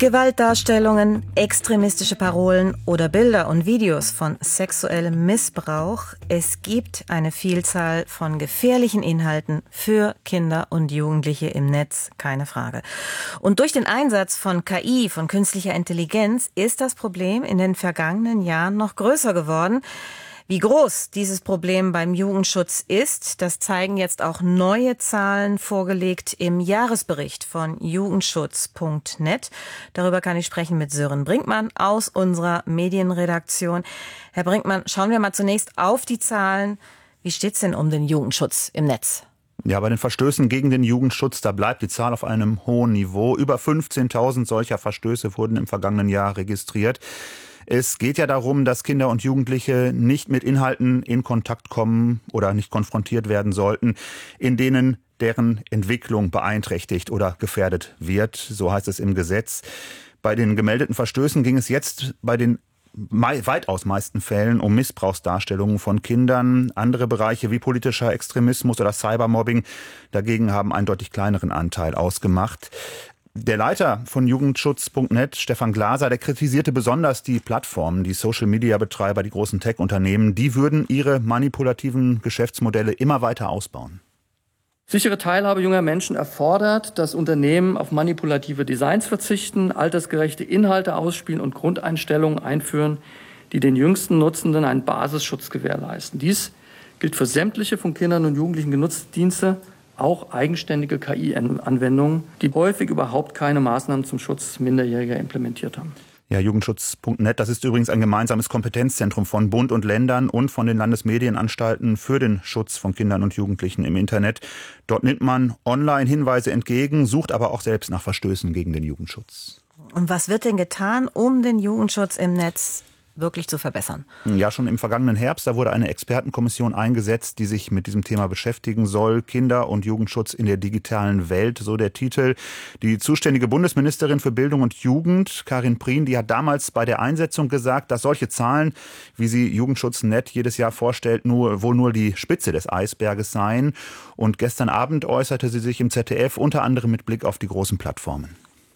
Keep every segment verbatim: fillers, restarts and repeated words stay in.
Gewaltdarstellungen, extremistische Parolen oder Bilder und Videos von sexuellem Missbrauch. Es gibt eine Vielzahl von gefährlichen Inhalten für Kinder und Jugendliche im Netz, keine Frage. Und durch den Einsatz von K I, von künstlicher Intelligenz, ist das Problem in den vergangenen Jahren noch größer geworden. Wie groß dieses Problem beim Jugendschutz ist, das zeigen jetzt auch neue Zahlen, vorgelegt im Jahresbericht von jugendschutz punkt net. Darüber kann ich sprechen mit Sören Brinkmann aus unserer Medienredaktion. Herr Brinkmann, schauen wir mal zunächst auf die Zahlen. Wie steht's denn um den Jugendschutz im Netz? Ja, bei den Verstößen gegen den Jugendschutz, da bleibt die Zahl auf einem hohen Niveau. Über fünfzehntausend solcher Verstöße wurden im vergangenen Jahr registriert. Es geht ja darum, dass Kinder und Jugendliche nicht mit Inhalten in Kontakt kommen oder nicht konfrontiert werden sollten, in denen deren Entwicklung beeinträchtigt oder gefährdet wird. So heißt es im Gesetz. Bei den gemeldeten Verstößen ging es jetzt bei den weitaus meisten Fällen um Missbrauchsdarstellungen von Kindern. Andere Bereiche wie politischer Extremismus oder Cybermobbing dagegen haben einen deutlich kleineren Anteil ausgemacht. Der Leiter von jugendschutz punkt net, Stefan Glaser, der kritisierte besonders die Plattformen, die Social-Media-Betreiber, die großen Tech-Unternehmen. Die würden ihre manipulativen Geschäftsmodelle immer weiter ausbauen. Sichere Teilhabe junger Menschen erfordert, dass Unternehmen auf manipulative Designs verzichten, altersgerechte Inhalte ausspielen und Grundeinstellungen einführen, die den jüngsten Nutzenden einen Basisschutz gewährleisten. Dies gilt für sämtliche von Kindern und Jugendlichen genutzte Dienste, auch eigenständige K I-Anwendungen, die häufig überhaupt keine Maßnahmen zum Schutz Minderjähriger implementiert haben. Ja, jugendschutz punkt net, das ist übrigens ein gemeinsames Kompetenzzentrum von Bund und Ländern und von den Landesmedienanstalten für den Schutz von Kindern und Jugendlichen im Internet. Dort nimmt man online Hinweise entgegen, sucht aber auch selbst nach Verstößen gegen den Jugendschutz. Und was wird denn getan, um den Jugendschutz im Netz wirklich zu verbessern? Ja, schon im vergangenen Herbst, da wurde eine Expertenkommission eingesetzt, die sich mit diesem Thema beschäftigen soll. Kinder- und Jugendschutz in der digitalen Welt, so der Titel. Die zuständige Bundesministerin für Bildung und Jugend, Karin Prien, die hat damals bei der Einsetzung gesagt, dass solche Zahlen, wie sie Jugendschutz punkt net jedes Jahr vorstellt, nur, wohl nur die Spitze des Eisberges seien. Und gestern Abend äußerte sie sich im Z D F unter anderem mit Blick auf die großen Plattformen.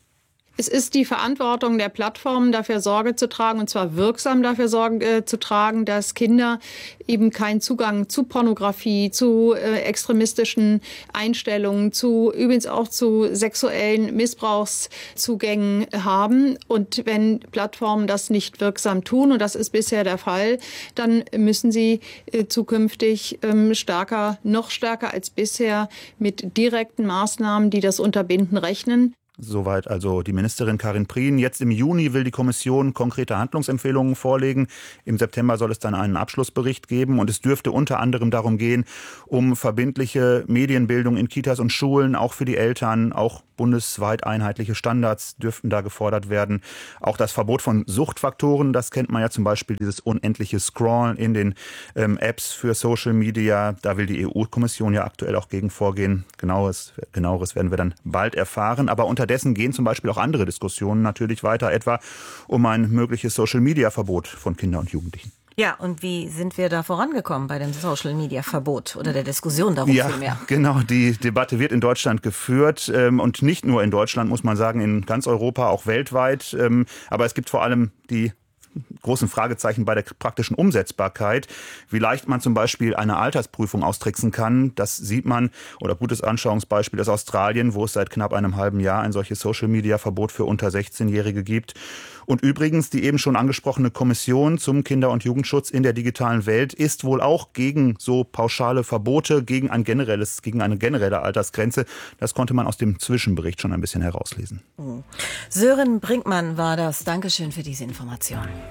Es ist die Verantwortung der Plattformen, dafür Sorge zu tragen, und zwar wirksam dafür Sorge zu tragen, dass Kinder eben keinen Zugang zu Pornografie, zu äh, extremistischen Einstellungen, zu übrigens auch zu sexuellen Missbrauchszugängen haben. Und wenn Plattformen das nicht wirksam tun, und das ist bisher der Fall, dann müssen sie äh, zukünftig ähm, stärker, noch stärker als bisher mit direkten Maßnahmen, die das unterbinden, rechnen. Soweit also die Ministerin Karin Prien. Jetzt im Juni will die Kommission konkrete Handlungsempfehlungen vorlegen. Im September soll es dann einen Abschlussbericht geben. Und es dürfte unter anderem darum gehen, um verbindliche Medienbildung in Kitas und Schulen, auch für die Eltern, auch bundesweit einheitliche Standards dürften da gefordert werden. Auch das Verbot von Suchtfaktoren, das kennt man ja zum Beispiel, dieses unendliche Scrollen in den ähm, Apps für Social Media. Da will die E U-Kommission ja aktuell auch gegen vorgehen. Genaueres, genaueres werden wir dann bald erfahren. Aber unterdessen gehen zum Beispiel auch andere Diskussionen natürlich weiter, etwa um ein mögliches Social-Media-Verbot von Kindern und Jugendlichen. Ja, und wie sind wir da vorangekommen bei dem Social-Media-Verbot oder der Diskussion darum ja, vielmehr? Genau, die Debatte wird in Deutschland geführt und nicht nur in Deutschland, muss man sagen, in ganz Europa, auch weltweit. Aber es gibt vor allem die großen Fragezeichen bei der praktischen Umsetzbarkeit. Wie leicht man zum Beispiel eine Altersprüfung austricksen kann, das sieht man. Oder gutes Anschauungsbeispiel ist Australien, wo es seit knapp einem halben Jahr ein solches Social-Media-Verbot für unter sechzehnjährige gibt. Und übrigens, die eben schon angesprochene Kommission zum Kinder- und Jugendschutz in der digitalen Welt ist wohl auch gegen so pauschale Verbote, gegen ein generelles, gegen eine generelle Altersgrenze. Das konnte man aus dem Zwischenbericht schon ein bisschen herauslesen. Sören Brinkmann war das. Dankeschön für diese Information.